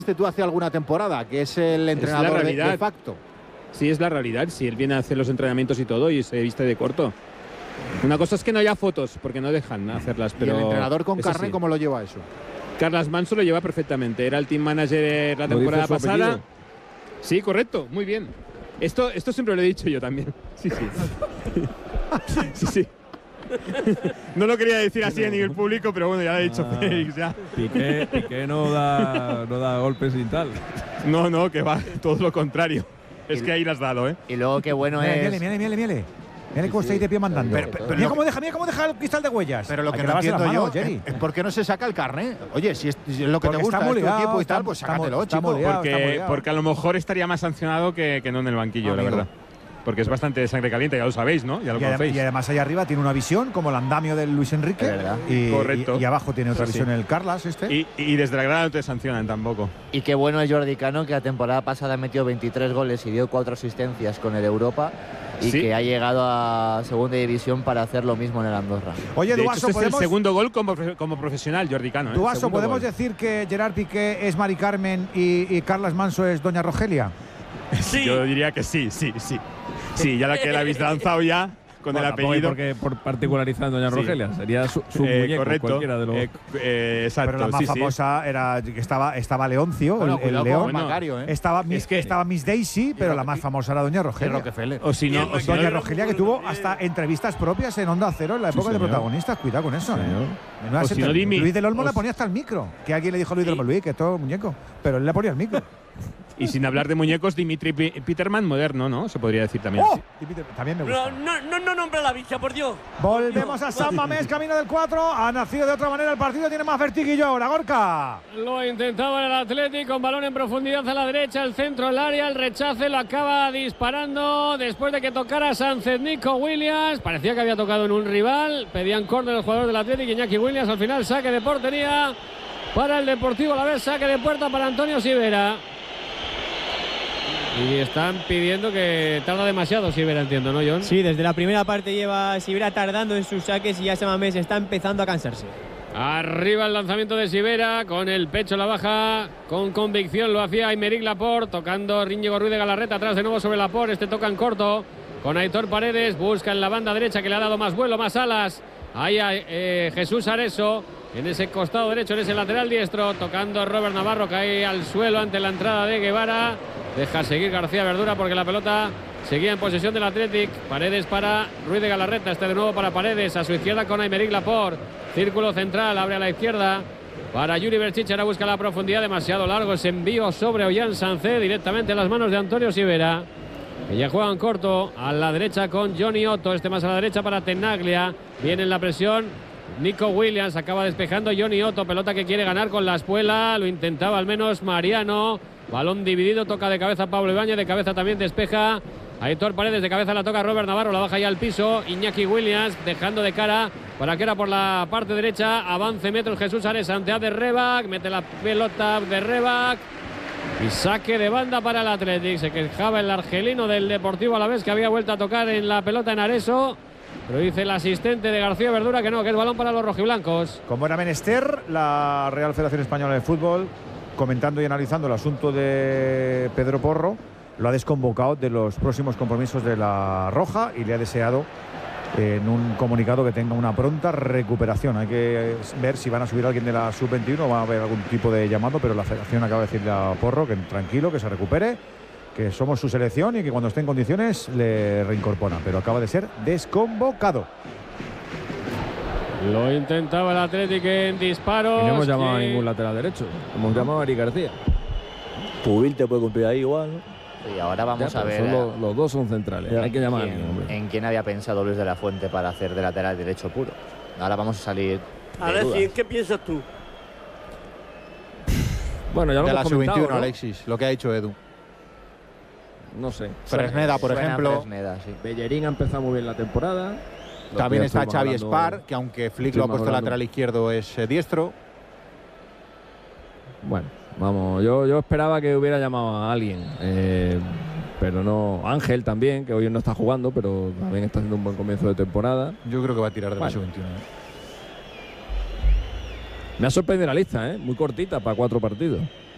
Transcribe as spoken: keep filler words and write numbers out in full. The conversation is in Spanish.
tú hace alguna temporada, que es el entrenador de, de facto. Sí, es la realidad. Si él viene a hacer los entrenamientos y todo y se viste de corto. Una cosa es que no haya fotos, porque no dejan hacerlas. Pero ¿y el entrenador con carne sí, cómo lo lleva eso? Carlas Manso lo lleva perfectamente. Era el team manager la temporada pasada. Apellido. Sí, correcto, muy bien. Esto, esto siempre lo he dicho yo también. Sí, sí. sí, sí. No lo quería decir así a nivel público, pero bueno, ya lo he dicho. Ah, Félix, ya. Piqué, Piqué no, da, no da golpes y tal. No, no, que va, todo lo contrario. Es y, que ahí las has dado, ¿eh? Y luego qué bueno mire, es… Mire, mire, mire, mire. Mira cómo está ahí de pie mandando. Pero, pero, pero mira, cómo deja, mira cómo deja el cristal de huellas. Pero lo que no entiendo yo es ¿por qué no se saca el carnet? Oye, si es, si es lo que porque te gusta, es tu equipo y tal, pues sácatelo, chico. Porque, porque a lo mejor estaría más sancionado que, que no en el banquillo, Amigo. la verdad. Porque es bastante de sangre caliente, ya lo sabéis, ¿no? Ya lo y, conocéis. Y además allá arriba tiene una visión como el andamio del Luis Enrique. Y, Correcto. Y, y abajo tiene otra sí, visión sí. el Carlas este. Y, y desde la grada no te sancionan tampoco. Y qué bueno es Jordi Cano, que la temporada pasada metió veintitrés goles y dio cuatro asistencias con el Europa. Y ¿sí? que ha llegado a segunda división para hacer lo mismo en el Andorra. Oye, de Duaso, hecho, este ¿podemos? es el segundo gol como, como profesional, Jordi Cano. ¿eh? Duaso, ¿podemos gol. decir que Gerard Piqué es Mari Carmen y, y Carlas Manso es Doña Rogelia? Sí. Yo diría que sí, sí, sí. Sí, ya la que la habéis lanzado ya con bueno, el apellido. Porque por particularizar Doña sí. Rogelia sería su, su eh, muñeco, correcto. cualquiera de los. Eh, eh, exacto. Pero la más sí, famosa sí. era que estaba estaba Leoncio, bueno, el, el León. Bueno, Macario, ¿eh? Estaba, es que, estaba Miss Daisy, pero la más famosa era Doña Rogelia. Rockefeller. O si no, o si Doña no, Rogelia que tuvo hasta entrevistas propias en Onda Cero en la época sí, de protagonistas. Cuidado con eso. ¿eh? O si no, dime, Luis del Olmo le ponía hasta el micro. Que alguien le dijo a Luis del Olmo, Luis, que es todo muñeco. Pero él le ponía el micro. Y sin hablar de muñecos, Dimitri Peterman moderno, ¿no? Se podría decir también. ¡Oh! También me gusta. No, no, no nombra la bicha, por Dios. Volvemos a San Mamés, camino del cuatro. Ha nacido de otra manera el partido, tiene más vertiguillo ahora, Gorka. Lo intentaba el Atlético, con balón en profundidad a la derecha, el centro, el área, el rechace, lo acaba disparando después de que tocara Sánchez Nico Williams. Parecía que había tocado en un rival. Pedían córner el jugador del Atlético, Iñaki Williams. Al final, saque de portería para el Deportivo Alavés, saque de puerta para Antonio Sivera. Y están pidiendo que tarda demasiado Sivera, entiendo, ¿no, John? Sí, desde la primera parte lleva Sivera tardando en sus saques y ya San Mamés está empezando a cansarse. Arriba el lanzamiento de Sivera, con el pecho a la baja, con convicción lo hacía Aymeric Laporte, tocando Íñigo Ruiz de Galarreta, atrás de nuevo sobre Laporte, este toca en corto, con Aitor Paredes, busca en la banda derecha que le ha dado más vuelo, más alas, ahí a eh, Jesús Areso, en ese costado derecho, en ese lateral diestro, tocando Robert Navarro, cae al suelo ante la entrada de Guevara. Deja seguir García Verdura porque la pelota seguía en posesión del Athletic. Paredes para Ruiz de Galarreta, este de nuevo para Paredes, a su izquierda con Aymeric Laporte. Círculo central, abre a la izquierda para Yuri Berchiche, ahora busca la profundidad, demasiado largo ese envío sobre Ollán Sancé, directamente en las manos de Antonio Sivera. Que ya juega en corto, a la derecha con Johnny Otto, este más a la derecha para Tenaglia. Viene en la presión Nico Williams, acaba despejando Johnny Otto, pelota que quiere ganar con la espuela, lo intentaba al menos Mariano. Balón dividido, toca de cabeza Pablo Ibáñez, de cabeza también despeja Aitor Paredes, de cabeza la toca Robert Navarro, la baja ya al piso, Iñaki Williams dejando de cara para que era por la parte derecha, avance metros Jesús Ares ante de Rebac, mete la pelota de Rebac y saque de banda para el Athletic. Se quejaba el argelino del Deportivo Alavés que había vuelto a tocar en la pelota en Areso, pero dice el asistente de García Verdura que no, que es balón para los rojiblancos. Como era menester, la Real Federación Española de Fútbol, comentando y analizando el asunto de Pedro Porro, lo ha desconvocado de los próximos compromisos de la Roja y le ha deseado en un comunicado que tenga una pronta recuperación. Hay que ver si van a subir a alguien de la sub veintiuno o va a haber algún tipo de llamado, pero la Federación acaba de decirle a Porro que tranquilo, que se recupere, que somos su selección y que cuando esté en condiciones le reincorpora, pero acaba de ser desconvocado. Lo intentaba el Atlético en disparos. Y no hemos llamado que... a ningún lateral derecho. Hemos llamado a Eric García. Pubil te puede cumplir ahí igual, ¿no? Y ahora vamos ya, a ver. Los, los dos son centrales. Ya. Hay que llamar ¿Quién, a alguien, hombre. ¿En quién había pensado Luis de la Fuente para hacer de lateral derecho puro? Ahora vamos a salir. A ver, si, ¿qué piensas tú? Bueno, ya lo de hemos la sub veintiuno, ¿no? Alexis, lo que ha dicho Edu. No sé. Fresneda, por Suena ejemplo. Fresneda, sí. Bellerín ha empezado muy bien la temporada. También está Xavi Spar, que aunque Flick lo ha puesto hablando. lateral izquierdo, es eh, diestro. Bueno, vamos, yo, yo esperaba que hubiera llamado a alguien. Eh, pero no. Ángel también, que hoy no está jugando, pero también está haciendo un buen comienzo de temporada. Yo creo que va a tirar de bueno. la sub veintiuno. Me ha sorprendido la lista, ¿eh? Muy cortita para cuatro partidos.